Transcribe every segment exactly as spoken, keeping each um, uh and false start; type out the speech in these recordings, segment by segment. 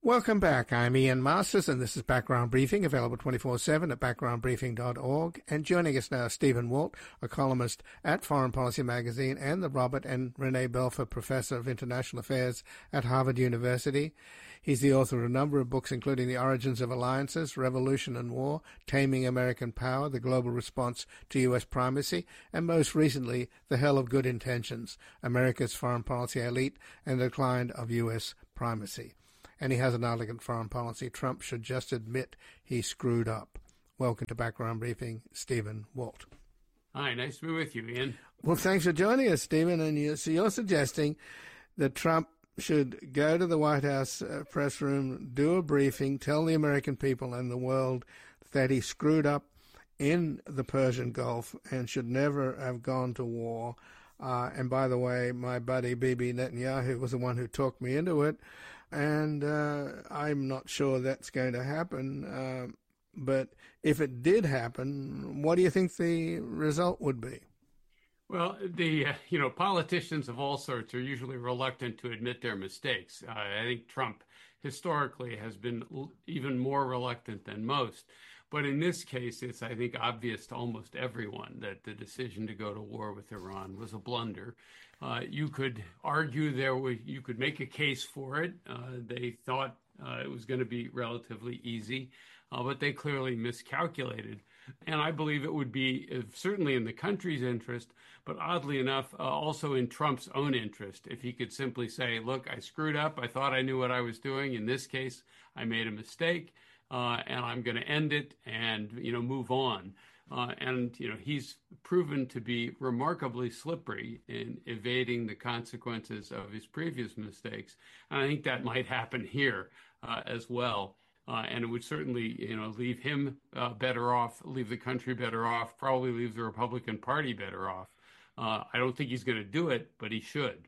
Welcome back. I'm Ian Masters, and this is Background Briefing, available twenty-four seven at background briefing dot org. And joining us now, Stephen Walt, a columnist at Foreign Policy Magazine and the Robert and Renee Belfer Professor of International Affairs at Harvard University. He's the author of a number of books, including The Origins of Alliances, Revolution and War, Taming American Power, The Global Response to U S Primacy, and most recently, The Hell of Good Intentions, America's Foreign Policy Elite and the Decline of U S Primacy. And he has an elegant foreign policy. Trump should just admit he screwed up. Welcome to Background Briefing, Stephen Walt. Hi, nice to be with you, Ian. Well, thanks for joining us, Stephen. And you, so you're suggesting that Trump should go to the White House uh, press room, do a briefing, tell the American people and the world that he screwed up in the Persian Gulf and should never have gone to war. Uh, and by the way, my buddy Bibi Netanyahu was the one who talked me into it. And uh, I'm not sure that's going to happen. Uh, but if it did happen, what do you think the result would be? Well, the uh, you know politicians of all sorts are usually reluctant to admit their mistakes. Uh, I think Trump historically has been l- even more reluctant than most. But in this case, it's, I think, obvious to almost everyone that the decision to go to war with Iran was a blunder. Uh, you could argue there was, you could make a case for it. Uh, they thought uh, it was going to be relatively easy, uh, but they clearly miscalculated. And I believe it would be uh, certainly in the country's interest, but oddly enough, uh, also in Trump's own interest, if he could simply say, look, I screwed up. I thought I knew what I was doing. In this case, I made a mistake. Uh, and I'm going to end it and, you know, move on. Uh, and, you know, he's proven to be remarkably slippery in evading the consequences of his previous mistakes. And I think that might happen here uh, as well. Uh, and it would certainly, you know, leave him uh, better off, leave the country better off, probably leave the Republican Party better off. Uh, I don't think he's going to do it, but he should.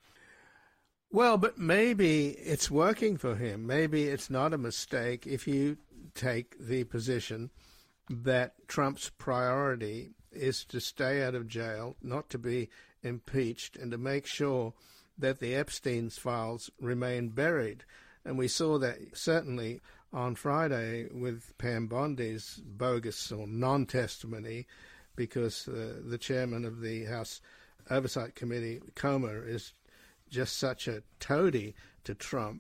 Well, but maybe it's working for him. Maybe it's not a mistake if you take the position that Trump's priority is to stay out of jail, not to be impeached, and to make sure that the Epstein's files remain buried. And we saw that certainly on Friday with Pam Bondi's bogus or non-testimony, because uh, the chairman of the House Oversight Committee, Comer, is just such a toady to Trump.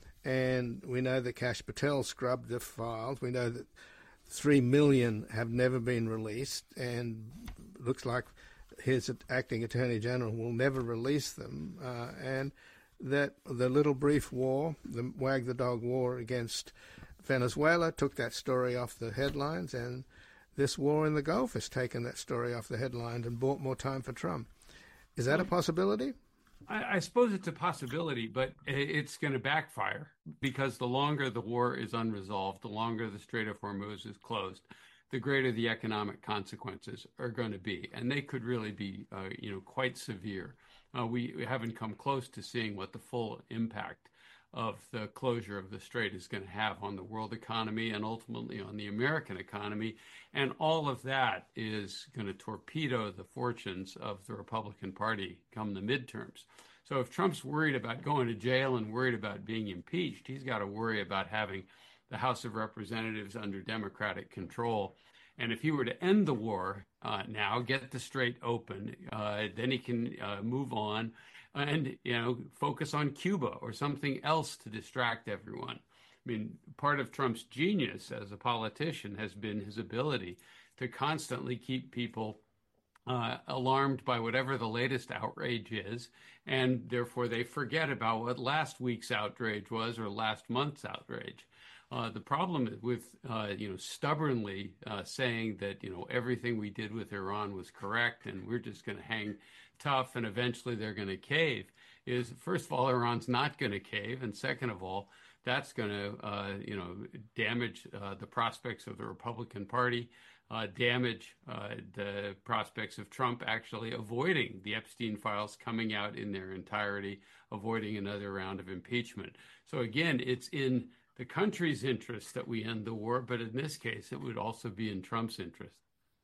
And we know that Kash Patel scrubbed the files. We know that three million have never been released, and looks like his acting attorney general will never release them. Uh, and that the little brief war, the wag the dog war against Venezuela, took that story off the headlines, and this war in the Gulf has taken that story off the headlines and bought more time for Trump. Is that a possibility? I, I suppose it's a possibility, but it's going to backfire, because the longer the war is unresolved, the longer the Strait of Hormuz is closed, the greater the economic consequences are going to be. And they could really be, uh, you know, quite severe. Uh, we, we haven't come close to seeing what the full impact of the closure of the Strait is going to have on the world economy and ultimately on the American economy. And all of that is going to torpedo the fortunes of the Republican Party come the midterms. So if Trump's worried about going to jail and worried about being impeached, he's got to worry about having the House of Representatives under Democratic control. And if he were to end the war uh, now, get the Strait open, uh, then he can uh, move on and, you know, focus on Cuba or something else to distract everyone. I mean, part of Trump's genius as a politician has been his ability to constantly keep people uh, alarmed by whatever the latest outrage is, and therefore they forget about what last week's outrage was or last month's outrage. Uh, the problem with, uh, you know, stubbornly uh, saying that, you know, everything we did with Iran was correct and we're just going to hang tough and eventually they're going to cave is, first of all, Iran's not going to cave. And second of all, that's going to, uh, you know, damage uh, the prospects of the Republican Party, uh, damage uh, the prospects of Trump actually avoiding the Epstein files coming out in their entirety, avoiding another round of impeachment. So again, it's in the country's interest that we end the war, but in this case, it would also be in Trump's interest.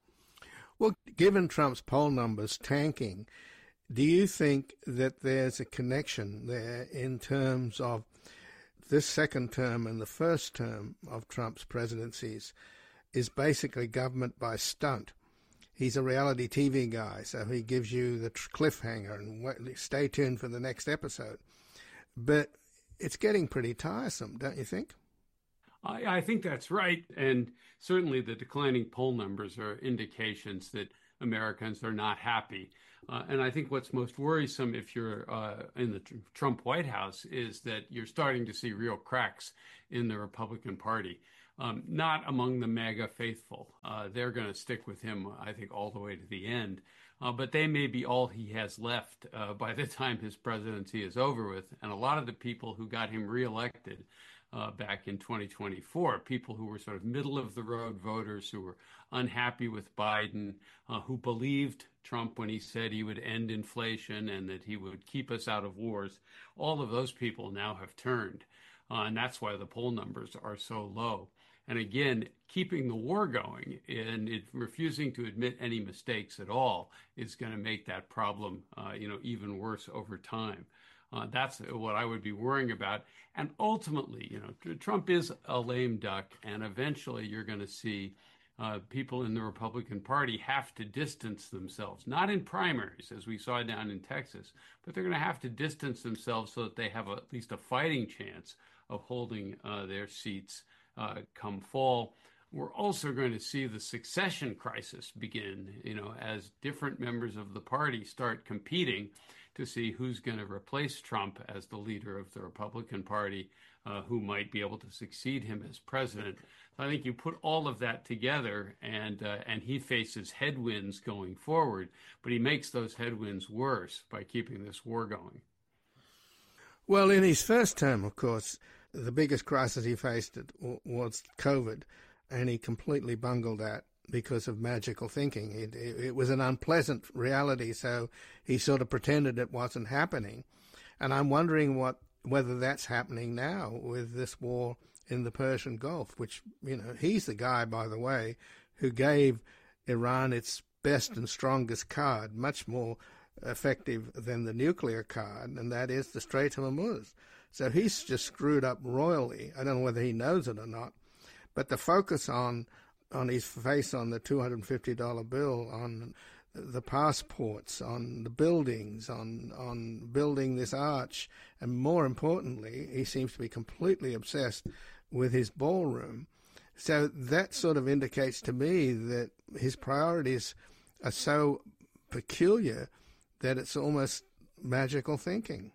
Well, given Trump's poll numbers tanking, do you think that there's a connection there in terms of this second term and the first term of Trump's presidencies is basically government by stunt. He's a reality T V guy, so he gives you the cliffhanger and wait, stay tuned for the next episode. But it's getting pretty tiresome, don't you think? I, I think that's right. And certainly the declining poll numbers are indications that Americans are not happy. Uh, and I think what's most worrisome if you're uh, in the Trump White House is that you're starting to see real cracks in the Republican Party. Um, not among the MAGA faithful. Uh, they're going to stick with him, I think, all the way to the end. Uh, but they may be all he has left uh, by the time his presidency is over with. And a lot of the people who got him reelected uh, back in twenty twenty-four, people who were sort of middle-of-the-road voters who were unhappy with Biden, uh, who believed Trump when he said he would end inflation and that he would keep us out of wars, all of those people now have turned. Uh, and that's why the poll numbers are so low. And again, keeping the war going and it, refusing to admit any mistakes at all is going to make that problem, uh, you know, even worse over time. Uh, that's what I would be worrying about. And ultimately, you know, Trump is a lame duck, and eventually you're going to see uh, people in the Republican Party have to distance themselves, not in primaries, as we saw down in Texas, but they're going to have to distance themselves so that they have a, at least a fighting chance of holding uh, their seats Uh, come fall. We're also going to see the succession crisis begin, you know, as different members of the party start competing to see who's going to replace Trump as the leader of the Republican Party, uh, who might be able to succeed him as president. So I think you put all of that together, and uh, and he faces headwinds going forward, but he makes those headwinds worse by keeping this war going. Well, in his first term, of course, the biggest crisis he faced was COVID, and he completely bungled that because of magical thinking. It, it, it was an unpleasant reality, so he sort of pretended it wasn't happening. And I'm wondering what whether that's happening now with this war in the Persian Gulf, which, you know, he's the guy, by the way, who gave Iran its best and strongest card, much more effective than the nuclear card, and that is the Strait of Hormuz. So he's just screwed up royally. I don't know whether he knows it or not. But the focus on on his face on the two hundred fifty dollar bill, on the passports, on the buildings, on on building this arch, and more importantly, he seems to be completely obsessed with his ballroom. So that sort of indicates to me that his priorities are so peculiar that it's almost magical thinking.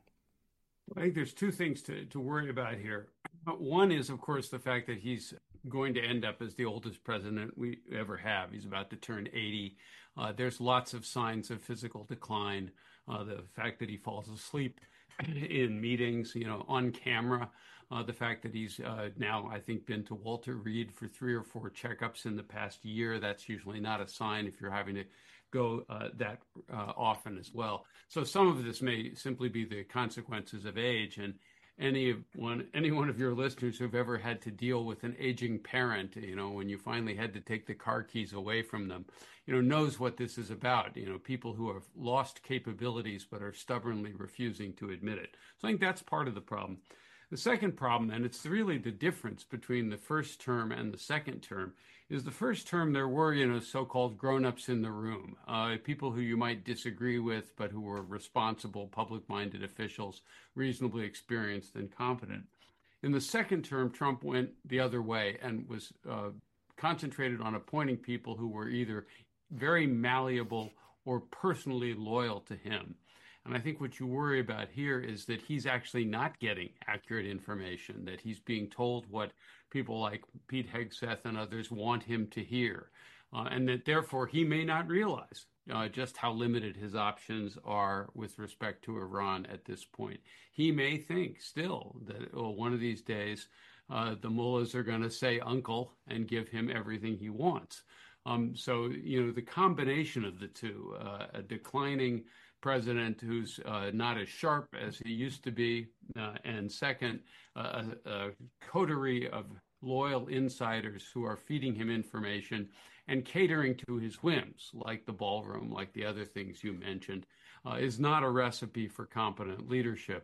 I think there's two things to, to worry about here. One is, of course, the fact that he's going to end up as the oldest president we ever have. He's about to turn eighty. Uh, there's lots of signs of physical decline. Uh, the fact that he falls asleep in meetings, you know, on camera. Uh, the fact that he's uh, now, I think, been to Walter Reed for three or four checkups in the past year. That's usually not a sign if you're having to go uh, that uh, often as well. So some of this may simply be the consequences of age. And any one, any one of your listeners who've ever had to deal with an aging parent, you know, when you finally had to take the car keys away from them, you know, knows what this is about. You know, people who have lost capabilities but are stubbornly refusing to admit it. So I think that's part of the problem. The second problem, and it's really the difference between the first term and the second term, is the first term there were, you know, so-called grown-ups in the room, uh, people who you might disagree with, but who were responsible, public-minded officials, reasonably experienced and competent. In the second term, Trump went the other way and was uh, concentrated on appointing people who were either very malleable or personally loyal to him. And I think what you worry about here is that he's actually not getting accurate information, that he's being told what people like Pete Hegseth and others want him to hear, uh, and that therefore he may not realize uh, just how limited his options are with respect to Iran at this point. He may think still that well, one of these days uh, the mullahs are going to say uncle and give him everything he wants. Um, so, you know, the combination of the two, uh, a declining president who's uh, not as sharp as he used to be, uh, and second, uh, a, a coterie of loyal insiders who are feeding him information and catering to his whims, like the ballroom, like the other things you mentioned, uh, is not a recipe for competent leadership.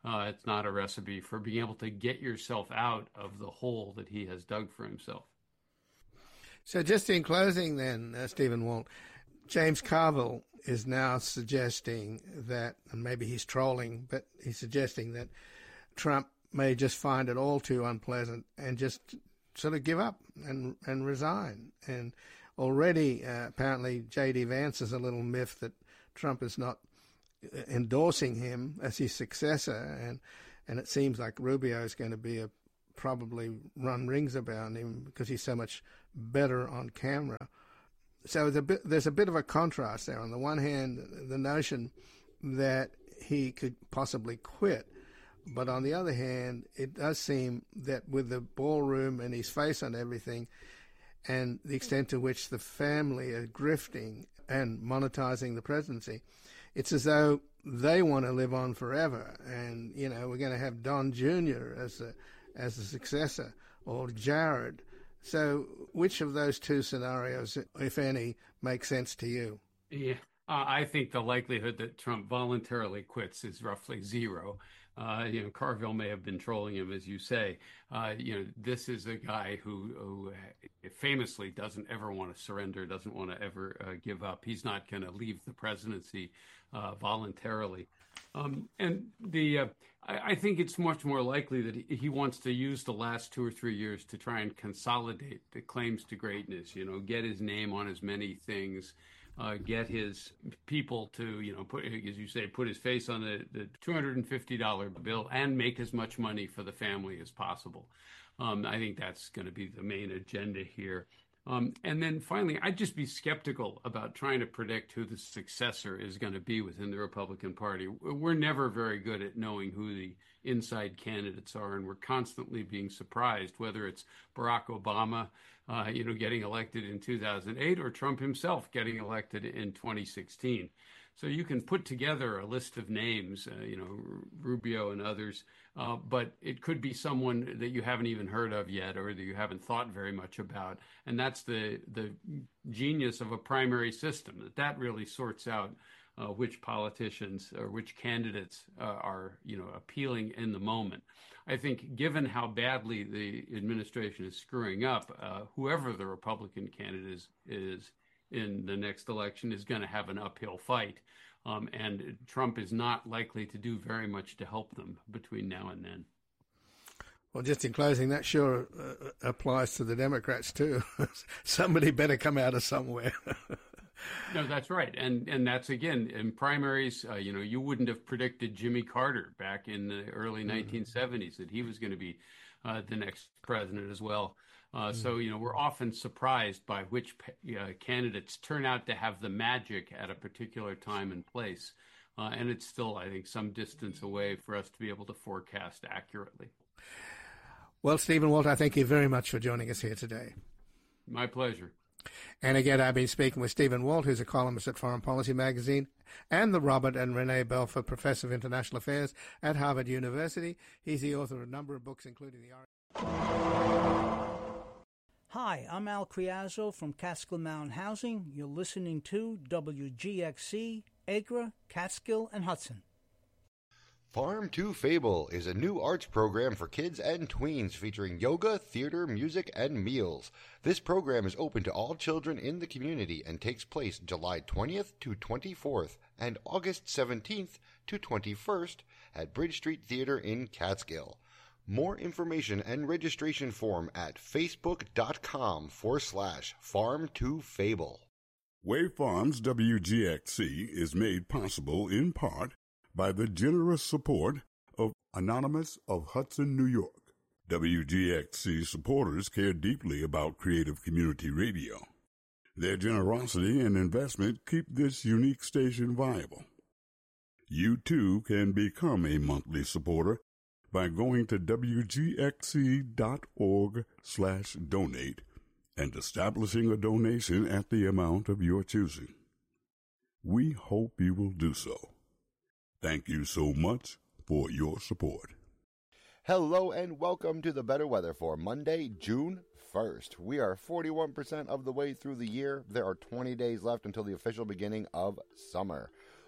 Uh, it's not a recipe for being able to get yourself out of the hole that he has dug for himself. So just in closing then, uh, Stephen Walt, James Carville is now suggesting that, and maybe he's trolling, but he's suggesting that Trump may just find it all too unpleasant and just sort of give up and and resign. And already, uh, apparently, J D Vance is a little miffed that Trump is not endorsing him as his successor, and and it seems like Rubio is going to be a probably run rings about him because he's so much better on camera. So there's a bit, there's a bit of a contrast there. On the one hand, the notion that he could possibly quit, but on the other hand, it does seem that with the ballroom and his face on everything, and the extent to which the family are grifting and monetizing the presidency, it's as though they want to live on forever. And, you know, we're going to have Don Junior as a, as a successor, or Jared. So which of those two scenarios, if any, makes sense to you? Yeah, uh, I think the likelihood that Trump voluntarily quits is roughly zero. Uh, you know, Carville may have been trolling him, as you say. Uh, you know, this is a guy who, who famously doesn't ever want to surrender, doesn't want to ever uh, give up. He's not going to leave the presidency uh, voluntarily. Um, and the uh, I, I think it's much more likely that he, he wants to use the last two or three years to try and consolidate the claims to greatness, you know, get his name on as many things, uh, get his people to, you know, put, as you say, put his face on the, the two hundred fifty dollar bill and make as much money for the family as possible. Um, I think that's going to be the main agenda here. Um, and then finally, I'd just be skeptical about trying to predict who the successor is going to be within the Republican Party. We're never very good at knowing who the inside candidates are, and we're constantly being surprised, whether it's Barack Obama, uh, you know, getting elected in two thousand eight, or Trump himself getting elected in twenty sixteen. So you can put together a list of names, uh, you know, Rubio and others, uh, but it could be someone that you haven't even heard of yet or that you haven't thought very much about. And that's the the genius of a primary system, that that really sorts out uh, which politicians or which candidates uh, are, you know, appealing in the moment. I think given how badly the administration is screwing up, uh, whoever the Republican candidate is, is in the next election is going to have an uphill fight. Um, and Trump is not likely to do very much to help them between now and then. Well, just in closing, that sure uh, applies to the Democrats, too. Somebody better come out of somewhere. No, that's right. And and that's, again, in primaries, uh, you know, you wouldn't have predicted Jimmy Carter back in the early mm-hmm. nineteen seventies that he was going to be uh, the next president as well. Uh, mm-hmm. So, you know, we're often surprised by which uh, candidates turn out to have the magic at a particular time and place. Uh, and it's still, I think, some distance away for us to be able to forecast accurately. Well, Stephen Walt, I thank you very much for joining us here today. My pleasure. And again, I've been speaking with Stephen Walt, who's a columnist at Foreign Policy Magazine and the Robert and Renee Belfer Professor of International Affairs at Harvard University. He's the author of a number of books, including the... Hi, I'm Al Criazzo from Catskill Mountain Housing. You're listening to W G X C, Acre, Catskill, and Hudson. Farm to Fable is a new arts program for kids and tweens featuring yoga, theater, music, and meals. This program is open to all children in the community and takes place July twentieth to twenty-fourth and August seventeenth to twenty-first at Bridge Street Theater in Catskill. More information and registration form at facebook.com forward slash farm to fable. Wave Farms W G X C is made possible in part by the generous support of Anonymous of Hudson, New York. W G X C supporters care deeply about creative community radio. Their generosity and investment keep this unique station viable. You too can become a monthly supporter by going to wgxc.org slash donate and establishing a donation at the amount of your choosing. We hope you will do so. Thank you so much for your support. Hello and welcome to the Better Weather for Monday, June first. We are forty-one percent of the way through the year. There are twenty days left until the official beginning of summer.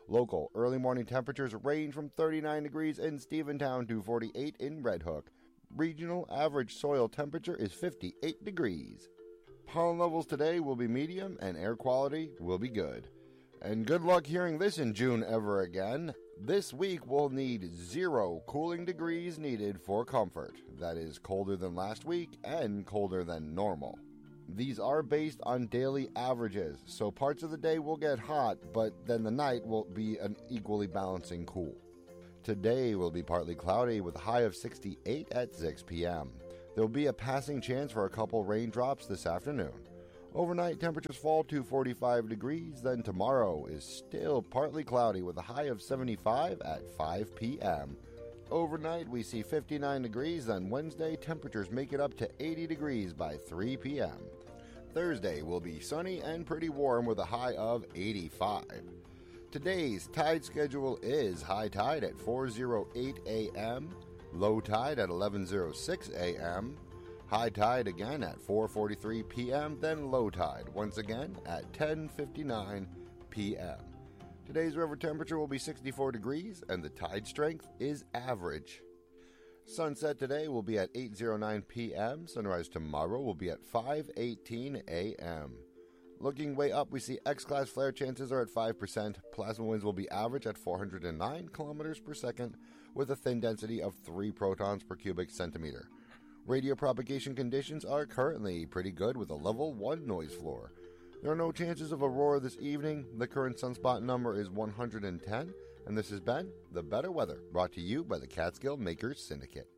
Local early morning temperatures range from thirty-nine degrees in Stephentown to forty-eight in Red Hook. Regional average soil temperature is fifty-eight degrees. Pollen levels today will be medium and air quality will be good. And good luck hearing this in June ever again. This week we'll need zero cooling degrees needed for comfort. That is colder than last week and colder than normal. These are based on daily averages, so parts of the day will get hot, but then the night will be an equally balancing cool. Today will be partly cloudy with a high of sixty-eight at six p.m. There will be a passing chance for a couple raindrops this afternoon. Overnight temperatures fall to forty-five degrees, then tomorrow is still partly cloudy with a high of seventy-five at five p.m. Overnight we see fifty-nine degrees, then Wednesday temperatures make it up to eighty degrees by three p.m. Thursday will be sunny and pretty warm with a high of eighty-five. Today's tide schedule is high tide at four oh eight a.m., low tide at eleven oh six a.m., high tide again at four forty-three p.m., then low tide once again at ten fifty-nine p.m. Today's river temperature will be sixty-four degrees and the tide strength is average. Sunset today will be at eight oh nine p.m. Sunrise tomorrow will be at five eighteen a.m. Looking way up, we see X-class flare chances are at five percent. Plasma winds will be average at four hundred nine kilometers per second with a thin density of three protons per cubic centimeter. Radio propagation conditions are currently pretty good with a level one noise floor. There are no chances of aurora this evening. The current sunspot number is one hundred ten, and this has been The Better Weather, brought to you by the Catskill Makers Syndicate.